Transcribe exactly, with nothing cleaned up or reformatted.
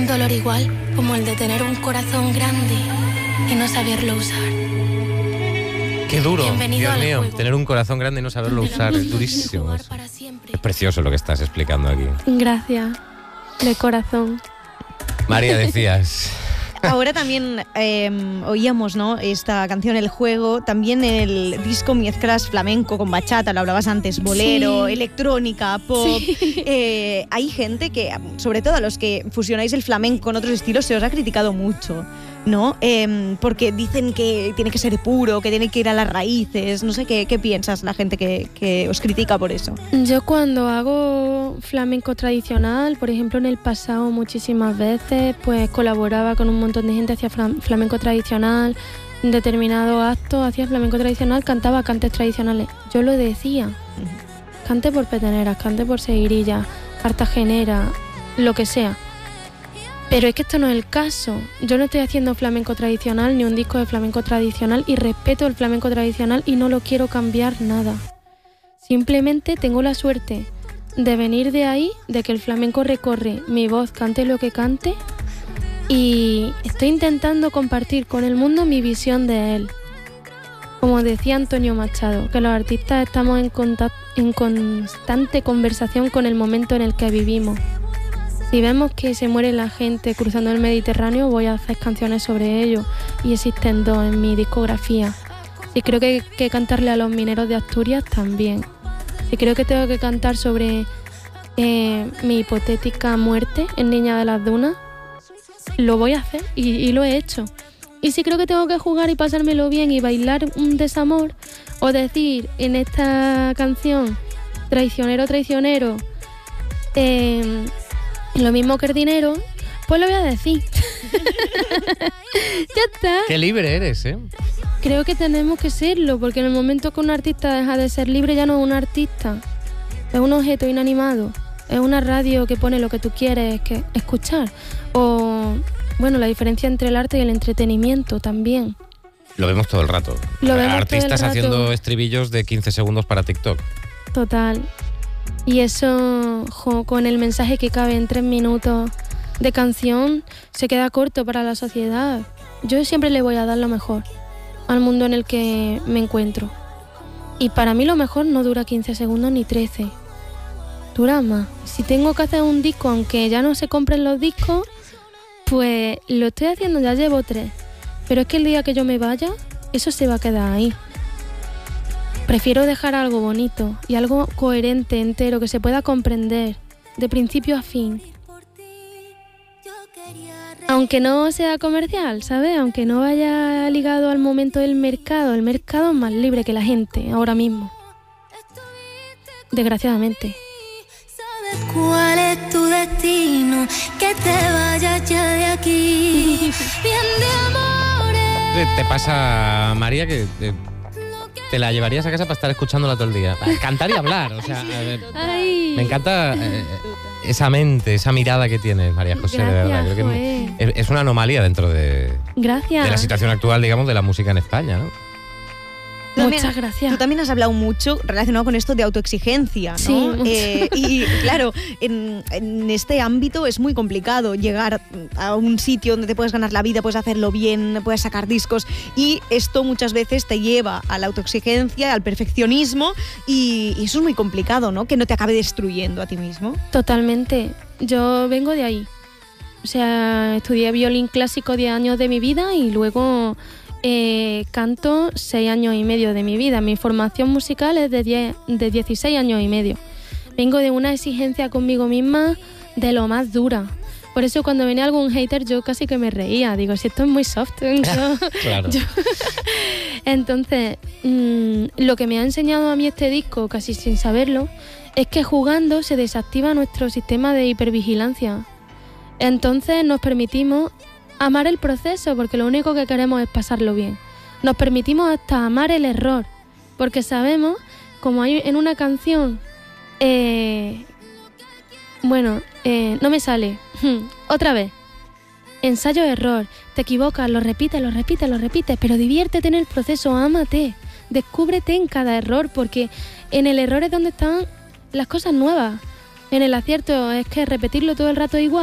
Un dolor igual como el de tener un corazón grande y no saberlo usar. Qué duro, Bienvenido Dios al mío, juego. tener un corazón grande y no saberlo usar, es durísimo. Eso. Es precioso lo que estás explicando aquí. Gracias, de corazón. María, decías... Ahora también eh, oíamos, ¿no?, esta canción El Juego, también el disco mezclas flamenco con bachata, lo hablabas antes, bolero, Sí. electrónica, pop. Sí. Eh, hay gente que, sobre todo a los que fusionáis el flamenco con otros estilos, se os ha criticado mucho, ¿no? Eh, porque dicen que tiene que ser puro, que tiene que ir a las raíces. No sé qué, qué piensas la gente que, que os critica por eso. Yo cuando hago flamenco tradicional, por ejemplo en el pasado muchísimas veces, pues colaboraba con un montón de gente, hacía flam- flamenco tradicional, en determinado acto hacía flamenco tradicional, cantaba cantes tradicionales. Yo lo decía, cante por peteneras, cante por seguirilla, cartagenera, lo que sea. Pero es que esto no es el caso. Yo no estoy haciendo flamenco tradicional ni un disco de flamenco tradicional y respeto el flamenco tradicional y no lo quiero cambiar nada. Simplemente tengo la suerte de venir de ahí, de que el flamenco recorre mi voz, cante lo que cante, y estoy intentando compartir con el mundo mi visión de él. Como decía Antonio Machado, que los artistas estamos en, contact- en constante conversación con el momento en el que vivimos. Si vemos que se muere la gente cruzando el Mediterráneo, voy a hacer canciones sobre ello, y existen dos en mi discografía. Si creo que, que cantarle a los mineros de Asturias, también. Si creo que tengo que cantar sobre eh, mi hipotética muerte en Niña de las Dunas, lo voy a hacer y, y lo he hecho. Y si creo que tengo que jugar y pasármelo bien y bailar un desamor, o decir en esta canción, traicionero, traicionero, eh, lo mismo que el dinero, pues lo voy a decir. Ya está. Qué libre eres, ¿eh? Creo que tenemos que serlo, porque en el momento que un artista deja de ser libre, ya no es un artista, es un objeto inanimado, es una radio que pone lo que tú quieres que escuchar. O, bueno, la diferencia entre el arte y el entretenimiento también. Lo vemos todo el rato. Lo vemos Artistas todo el rato. haciendo estribillos de quince segundos para TikTok. Total. Y eso, jo, con el mensaje que cabe en tres minutos de canción, se queda corto para la sociedad. Yo siempre le voy a dar lo mejor al mundo en el que me encuentro. Y para mí lo mejor no dura quince segundos ni trece. Dura más. Si tengo que hacer un disco, aunque ya no se compren los discos, pues lo estoy haciendo, ya llevo tres. Pero es que el día que yo me vaya, eso se va a quedar ahí. Prefiero dejar algo bonito y algo coherente, entero, que se pueda comprender de principio a fin. Aunque no sea comercial, ¿sabes? Aunque no vaya ligado al momento del mercado. El mercado es más libre que la gente ahora mismo. Desgraciadamente. ¿Sabes cuál es tu destino? Que te vayas ya de aquí. Bien de amores. ¿Te, te pasa, María, que te, te la llevarías a casa para estar escuchándola todo el día? Cantar y hablar, o sea, a ver, Ay. me encanta eh, esa mente, esa mirada que tienes, María José, Gracias, de verdad. Creo que joder. es, es una anomalía dentro de, Gracias. de la situación actual, digamos, de la música en España, ¿no? Tú también- Muchas gracias. Tú también has hablado mucho relacionado con esto de autoexigencia, ¿no? Sí, mucho. Eh, y claro, en, en este ámbito es muy complicado llegar a un sitio donde te puedes ganar la vida, puedes hacerlo bien, puedes sacar discos, y esto muchas veces te lleva a la autoexigencia, al perfeccionismo, y, y eso es muy complicado, ¿no? Que no te acabe destruyendo a ti mismo. Totalmente. Yo vengo de ahí. O sea, estudié violín clásico diez años de mi vida y luego eh, canto seis años y medio de mi vida. Mi formación musical es de, diez, de dieciséis años y medio. Vengo de una exigencia conmigo misma de lo más dura. Por eso cuando venía algún hater yo casi que me reía. Digo, si esto es muy soft. Yo, Claro. yo- Entonces, mmm, lo que me ha enseñado a mí este disco, casi sin saberlo, es que jugando se desactiva nuestro sistema de hipervigilancia. Entonces nos permitimos amar el proceso, porque lo único que queremos es pasarlo bien. Nos permitimos hasta amar el error, porque sabemos, como hay en una canción, eh, bueno, eh, no me sale, otra vez, ensayo-error, te equivocas, lo repites, lo repites, lo repites, pero diviértete en el proceso, ámate, descúbrete en cada error, porque en el error es donde están las cosas nuevas. En el acierto es que repetirlo todo el rato igual.